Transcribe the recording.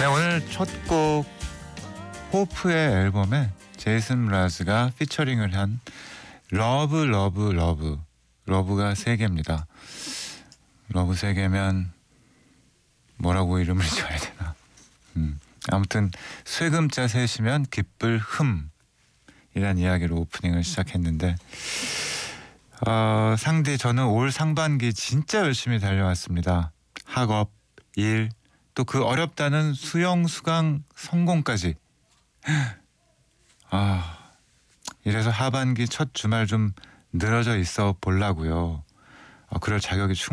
네, 오늘 첫 곡 호프의 앨범에 제이슨 브라즈가 피처링을 한 러브가 3개입니다. 러브 3개면 뭐라고 이름을 지어야 되나. 아무튼 쇠금자 셋이면 기쁠 흠이란 이야기로 오프닝을 시작했는데 상디 저는 올 상반기 진짜 열심히 달려왔습니다. 학업, 일, 또 그 어렵다는 수영 수강 성공까지. 이래서 하반기 첫 주말 좀 늘어져 있어 보려고요. 그럴 자격이